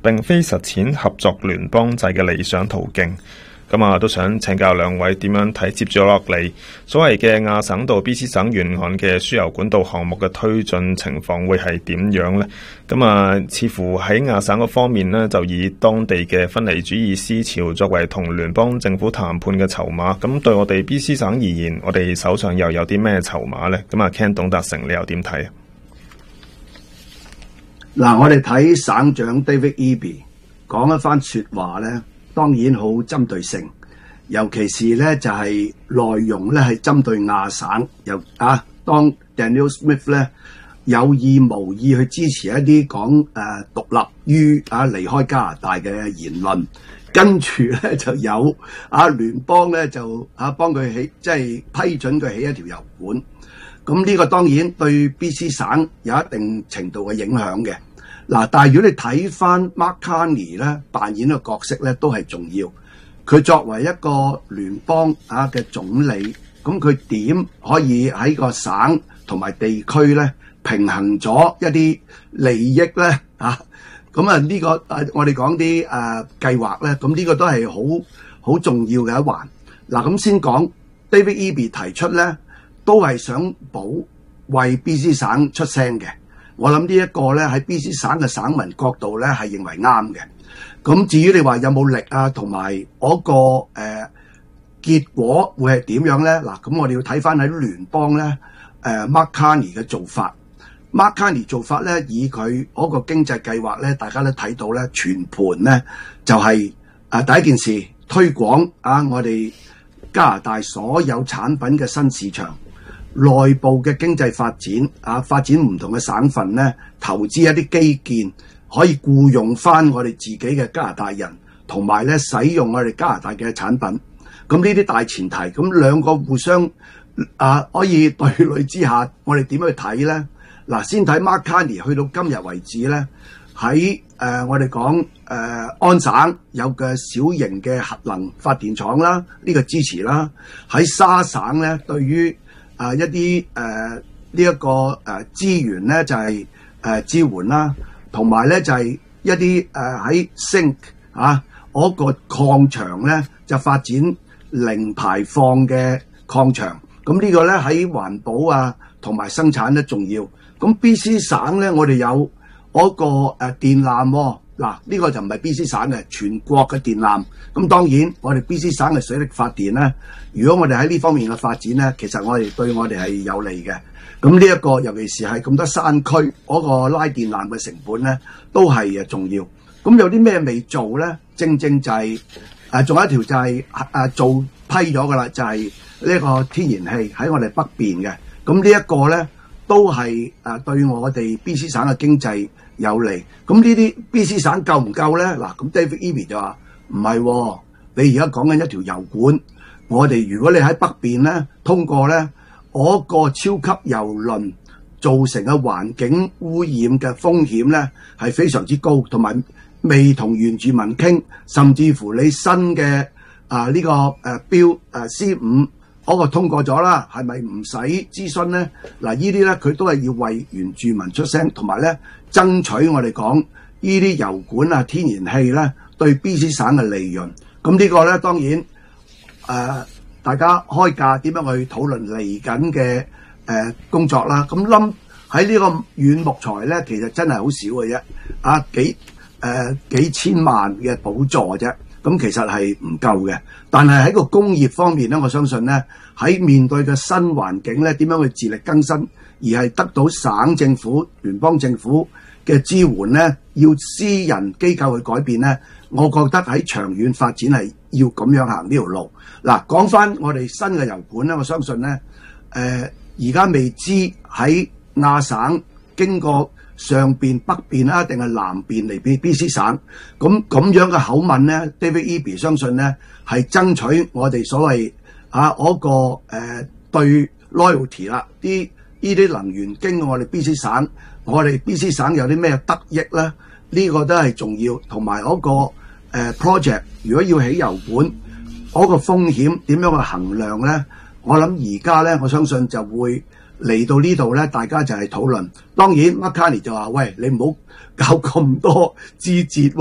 並非實踐合作聯邦制嘅理想途徑。都想請教兩位點樣睇接住落嚟所謂嘅亞省到 BC 省沿岸嘅輸油管道項目嘅推進情況會係點樣呢？似乎喺亞省嗰方面呢，就以當地嘅分離主義思潮作為同聯邦政府談判嘅籌碼。咁對我哋 BC 省而言，我哋手上又有啲咩籌碼呢？Ken 董達成，你又點睇？ 嗱，我哋睇省長 David Eby 講一番說話呢，當然好針對性，尤其是咧就係內容咧係針對亞省，當 Danielle Smith 咧有意無意去支持一啲講獨立於離開加拿大嘅言論，跟住咧就有聯邦咧就幫佢起，即係批准佢起一條油管。咁呢個當然對 BC 省有一定程度嘅影響嘅。嗱，但係如果你睇翻 Mark Carney 咧扮演嘅角色咧都係重要。佢作為一個聯邦嘅總理，咁佢點可以喺個省同埋地區咧平衡咗一啲利益咧？呢個我哋講啲計劃咧，咁呢個都係好重要嘅一環。嗱，咁先講 David Eby 提出咧，都係想為 BC 省出聲嘅。我諗呢一個咧喺 BC 省嘅省民角度咧係認為啱嘅。咁至於你話有冇力同埋嗰個結果會係點樣咧？嗱，咁我哋要睇翻喺聯邦咧Mark Carney 嘅做法。Mark Carney 做法咧，以佢嗰個經濟計劃咧，大家都睇到咧，全盤咧就係第一件事推廣我哋加拿大所有產品嘅新市場。內部嘅經濟發展發展唔同嘅省份咧，投資一啲基建，可以僱用翻我哋自己嘅加拿大人，同埋咧使用我哋加拿大嘅產品。咁呢啲大前提，咁兩個互相可以對壘之下，我哋點去睇咧？嗱，先睇 Mark Carney 去到今日為止咧，喺我哋講安省有嘅小型嘅核能發電廠啦，呢個支持啦。喺沙省咧，對於一啲呢一個資源咧就係支援啦，同埋咧就係一啲喺 Zinc 嗰個礦場咧就發展零排放嘅礦場。咁呢個咧喺環保同埋生產咧重要。咁 BC 省咧我哋有嗰個電纜喎。嗱，呢個就唔係 BC 省嘅，全國嘅電纜。咁當然我哋 BC 省嘅水力發電咧，如果我哋喺呢方面嘅發展咧，其實對我哋係有利嘅。咁呢一個尤其是係咁多山區嗰個拉電纜嘅成本咧，都係重要。咁有啲咩未做咧？正就係仲有一條就係做批咗㗎啦，就係呢個天然氣喺我哋北邊嘅。咁呢一個咧都係對我哋 BC 省嘅經濟有利。咁呢啲 BC 省夠唔夠咧？嗱，咁 David Eby 就話唔係，你而家講緊一條油管，我哋如果你喺北邊咧通過咧，嗰個超級油輪造成嘅環境污染嘅風險咧係非常之高，同埋未同原住民傾，甚至乎你新嘅呢個標C5嗰個通過咗啦，係咪唔使諮詢咧？嗱，呢啲咧佢都係要為原住民出聲，同埋咧爭取我哋講呢啲油管天然氣咧對 BC 省嘅利潤。咁呢個咧當然大家開價點樣去討論嚟緊嘅工作啦。咁喺呢個軟木材咧，其實真係好少嘅啫，幾千萬嘅補助啫。咁其實係唔夠嘅，但係喺個工業方面咧，我相信咧喺面對嘅新環境咧，點樣去自力更生，而係得到省政府、聯邦政府嘅支援咧，要私人機構去改變咧，我覺得喺長遠發展係要咁樣行呢條路。嗱，講翻我哋新嘅油管咧，我相信咧，而家未知喺亞省經過上邊、北邊定係南邊嚟BC 省，咁樣嘅口吻咧 ，David Eby 相信咧係爭取我哋所謂嗰個對 loyalty 啦，呢啲能源經過我哋 BC 省，我哋 BC 省有啲咩得益咧？呢個都係重要，同埋嗰個project 如果要起油管，嗰個風險點樣去衡量咧？我諗而家咧，我相信就會嚟到呢度咧，大家就係討論。當然 Mark Carney 就話：喂，你唔好搞咁多枝節喎。